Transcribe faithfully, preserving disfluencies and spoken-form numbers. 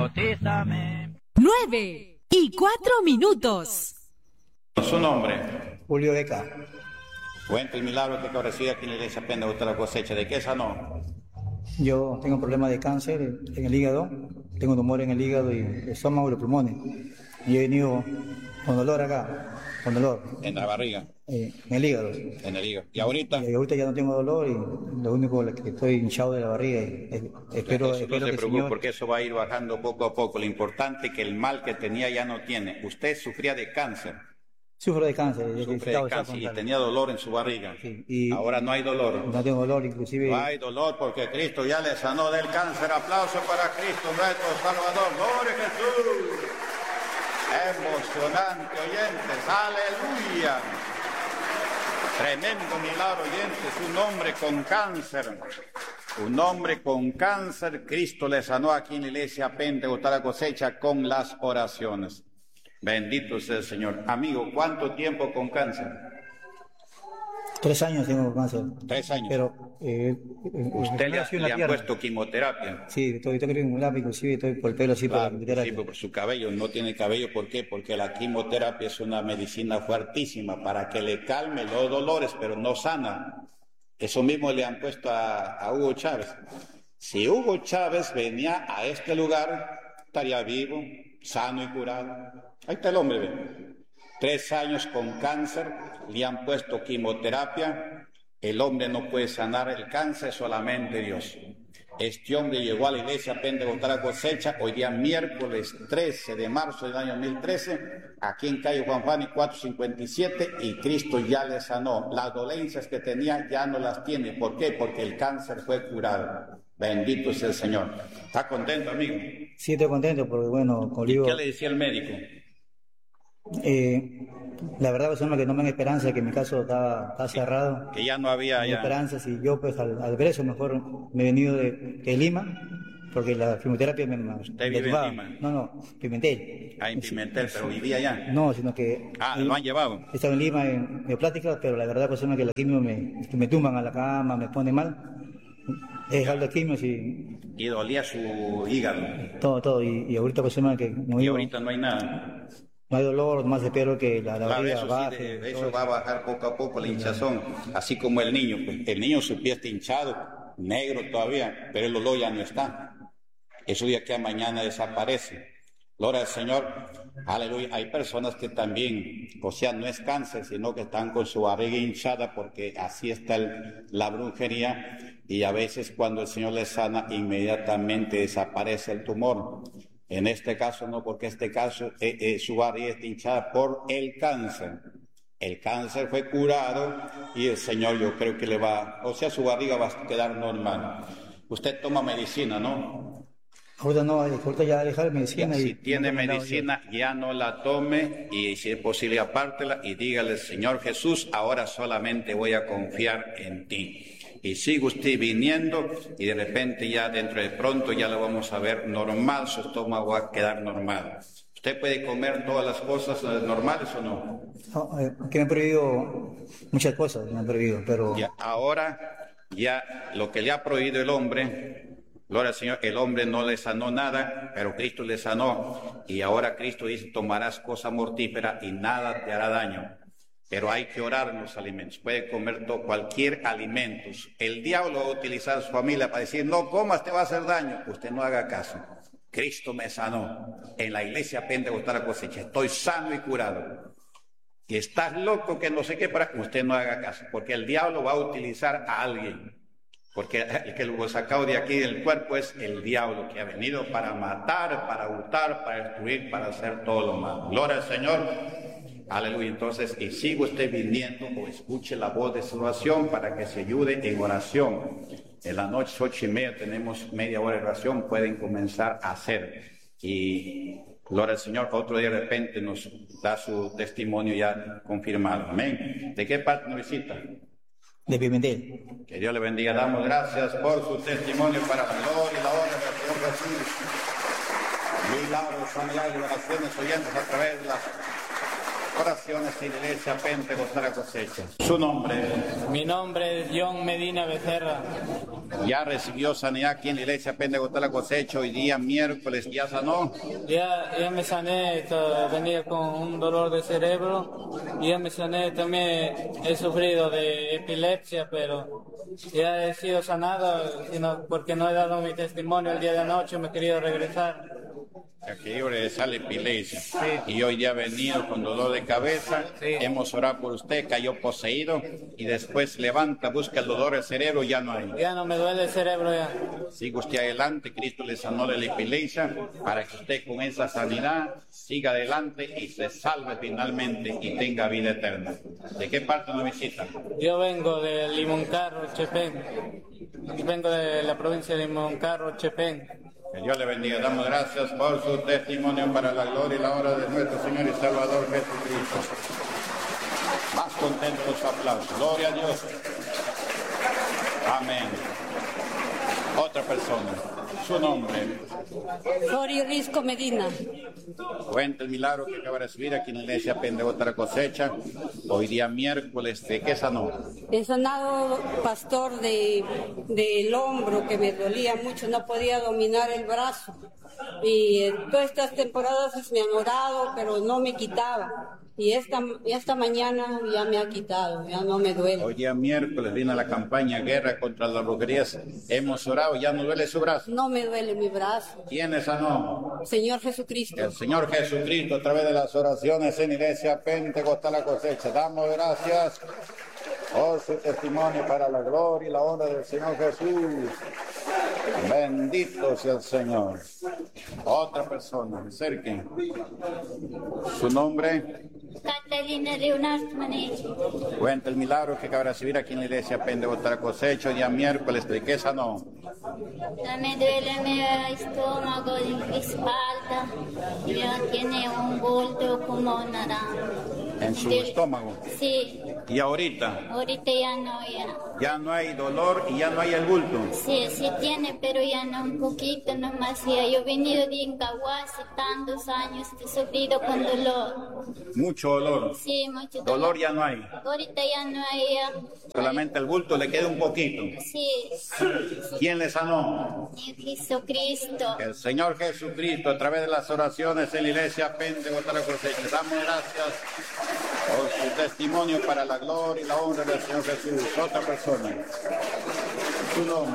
Bautízame. Nueve y cuatro minutos. Su nombre. Julio Beca. Cuenta el milagro que recibe aquí en la iglesia Pentecostal La Cosecha. ¿De qué sanó? Yo tengo problemas de cáncer en el hígado, tengo tumor en el hígado y el estómago y los pulmones. Y he venido con dolor acá, con dolor. En la barriga. Eh, en el hígado. En el hígado. ¿Y ahorita? Y ahorita ya no tengo dolor y lo único que estoy hinchado de la barriga. Y, eh, espero, eso espero no se que preocupe, Señor... porque eso va a ir bajando poco a poco. Lo importante es que el mal que tenía ya no tiene. Usted sufría de cáncer. Sufro de cáncer. Sufre de cáncer y tenía dolor en su barriga. Sí, y ahora no hay dolor. No tengo dolor, inclusive. No hay dolor porque Cristo ya le sanó del cáncer. Aplauso para Cristo, nuestro Salvador. ¡Gloria a Jesús! Emocionante, oyentes. ¡Aleluya! Tremendo milagro, oyentes. Un hombre con cáncer. Un hombre con cáncer. Cristo le sanó aquí en la iglesia Pentecostal La Cosecha con las oraciones. Bendito sea el Señor. Amigo, ¿cuánto tiempo con cáncer? Tres años tengo cáncer. Tres años. Pero eh, usted le, le han puesto quimioterapia. Sí, estoy, estoy quimioterapia, inclusive estoy por el pelo así, claro, por la quimioterapia. Sí, por su cabello. No tiene cabello, ¿por qué? Porque la quimioterapia es una medicina fuertísima para que le calme los dolores, pero no sana. Eso mismo le han puesto a, a Hugo Chávez. Si Hugo Chávez venía a este lugar, estaría vivo, sano y curado. Ahí está el hombre, ve. Tres años con cáncer, le han puesto quimioterapia. El hombre no puede sanar el cáncer, solamente Dios. Este hombre llegó a la iglesia Pentecostal La Cosecha hoy día miércoles trece de marzo del año dos mil trece, aquí en calle Juan Fani cuatrocientos cincuenta y siete, y Cristo ya le sanó. Las dolencias que tenía ya no las tiene. ¿Por qué? Porque el cáncer fue curado. Bendito sea el Señor. ¿Está contento, amigo? Sí, estoy contento porque, bueno, conmigo... ¿Y qué le decía el médico? Eh, la verdad es que no me dan esperanza, que mi caso estaba, estaba cerrado. Que ya no había... No ya... esperanzas, y yo pues al, al ver eso mejor me he venido de, de Lima, porque la quimioterapia me... ¿Usted vive en Lima? No, no, Pimentel. Ah, en Pimentel, pero vivía allá. No, sino que... Ah, lo han llevado. Estaba en Lima en neoplática, pero la verdad pues es que la quimio me, me tumban a la cama, me pone mal. He dejado la quimio y... Y dolía su hígado. Todo, todo, y, y ahorita pues que... Y digo, ahorita no hay nada. No hay dolor, más espero que la, la claro, barriga eso baje. Sí, de, eso va a bajar poco a poco la hinchazón, así como el niño. Pues, el niño su pie está hinchado, negro todavía, pero el dolor ya no está. Eso de aquí a mañana desaparece. Gloria al Señor, aleluya. Hay personas que también, o sea, no es cáncer, sino que están con su barriga hinchada porque así está el, la brujería, y a veces cuando el Señor les sana, inmediatamente desaparece el tumor. En este caso no, porque este caso eh, eh, su barriga está hinchada por el cáncer. El cáncer fue curado y el Señor, yo creo que le va, o sea, su barriga va a quedar normal. Usted toma medicina, ¿no? Ahorita no, ahorita ya dejar medicina. Ya, y si tiene no medicina, ya no la tome, y si es posible apártela y dígale: Señor Jesús, ahora solamente voy a confiar en ti. Y sigue usted viniendo, y de repente ya dentro de pronto ya lo vamos a ver normal, su estómago va a quedar normal. ¿Usted puede comer todas las cosas normales o no? No, eh, que me han prohibido muchas cosas, me han prohibido, pero... Ya, ahora, ya lo que le ha prohibido el hombre, gloria al Señor, el hombre no le sanó nada, pero Cristo le sanó, y ahora Cristo dice: tomarás cosa mortífera y nada te hará daño. Pero hay que orar en los alimentos. Puede comer todo, cualquier alimento. El diablo va a utilizar a su familia para decir: no comas, te va a hacer daño. Usted no haga caso. Cristo me sanó. En la iglesia Pentecostal La Cosecha estoy sano y curado. Y estás loco que no sé qué, para que usted no haga caso. Porque el diablo va a utilizar a alguien. Porque el que lo sacado de aquí del cuerpo es el diablo, que ha venido para matar, para hurtar, para destruir, para hacer todo lo malo. Gloria al Señor. Aleluya. Entonces, y sigue usted viniendo o escuche la voz de salvación para que se ayude en oración. En la noche, ocho y media, tenemos media hora de oración, pueden comenzar a hacer. Y gloria al Señor, otro día de repente nos da su testimonio ya confirmado. Amén. ¿De qué parte nos visita? De Pimentel. Que Dios le bendiga. Damos gracias por su testimonio para la gloria y la honra del Señor Jesús. Milagros, sanidades y oraciones oyentes a través de las Oraciones en la Iglesia Pentecostal Cosecha. Su nombre. Mi nombre es John Medina Becerra. Ya recibió sanidad aquí en la Iglesia Pentecostal Cosecha. Hoy día miércoles ya sanó. Ya, ya me sané, to- venía con un dolor de cerebro. Ya me sané, también he sufrido de epilepsia, pero ya he sido sanado, sino porque no he dado mi testimonio el día de anoche, me he querido regresar. Aquí le sale epilepsia. Sí. Y hoy ya ha venido con dolor de cabeza. Sí. Hemos orado por usted, cayó poseído y después levanta, busca el dolor del cerebro, ya no hay. Ya no me duele el cerebro ya. Siga usted adelante, Cristo le sanó de la epilepsia para que usted con esa sanidad siga adelante y se salve finalmente y tenga vida eterna. ¿De qué parte nos visita? Yo vengo de Limoncarro, Chepén. Vengo de la provincia de Limoncarro, Chepén. Que Dios le bendiga. Damos gracias por su testimonio para la gloria y la honra de nuestro Señor y Salvador Jesucristo. Más contentos los aplausos. Gloria a Dios. Amén. Otra persona. Su nombre. Flori Risco Medina. Cuenta el milagro que acaba de recibir aquí en la Iglesia Pentecostal Cosecha. Hoy día miércoles, ¿de qué sanó? He sanado, pastor, de del hombro que me dolía mucho, no podía dominar el brazo. Y eh, todas estas temporadas me han orado, pero no me quitaba. Y esta, esta mañana ya me ha quitado, ya no me duele. Hoy día miércoles viene la campaña Guerra contra las Brujerías. Hemos orado, ya no duele su brazo. No me duele mi brazo. ¿Quién le sanó? Señor Jesucristo. El Señor Jesucristo, a través de las oraciones en Iglesia Pentecostal Cosecha. Damos gracias por su testimonio para la gloria y la honra del Señor Jesús. Bendito sea el Señor. Otra persona, acerquen. Su nombre. Catalina Leonardo Manetti. Cuenta el milagro que acaba de recibir aquí en la Iglesia Pentecostal Cosecha, día miércoles. ¿De qué sanó? Me duele mi estómago, mi espalda. Ya tiene un bulto como naranja. ¿En su Del- estómago? Sí, ¿Y ahorita? ahorita ya no, ya. Ya no hay dolor y ya no hay el bulto. Sí, sí tiene, pero ya no, un poquito nomás. Ya. Yo he venido de Incahuasi tantos años, he sufrido con dolor. Mucho dolor. Sí, mucho dolor. Dolor ya no hay. Ahorita ya no hay. Ya. Solamente el bulto le queda un poquito. Sí, ¿Quién le sanó? Jesucristo. El Señor Jesucristo, a través de las oraciones en la Iglesia Pentecostal Cosecha. Damos gracias por su testimonio para la gloria y la honra del Señor Jesús. Otra persona. Su nombre.